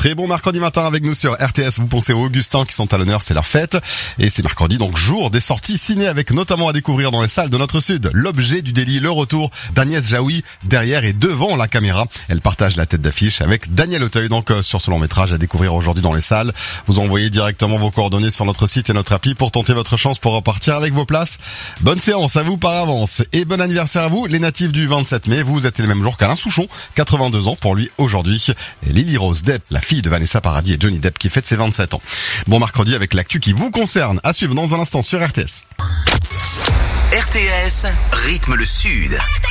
Très bon mercredi matin avec nous sur RTS. Vous pensez aux Augustins qui sont à l'honneur, c'est leur fête. Et c'est mercredi, donc jour des sorties ciné avec notamment à découvrir dans les salles de notre sud l'objet du délit, le retour d'Agnès Jaoui derrière et devant la caméra. Elle partage la tête d'affiche avec Daniel Auteuil, donc sur ce long métrage à découvrir aujourd'hui dans les salles. Vous envoyez directement vos coordonnées sur notre site et notre appli pour tenter votre chance pour repartir avec vos places. Bonne séance à vous par avance et bon anniversaire à vous, les natifs du 27 mai. Vous êtes le même jour qu'Alain Souchon, 82 ans pour lui aujourd'hui. Et Lily Rose Depp, la fille de Vanessa Paradis et Johnny Depp qui fête ses 27 ans. Bon mercredi avec l'actu qui vous concerne. À suivre dans un instant sur RTS. RTS rythme le sud.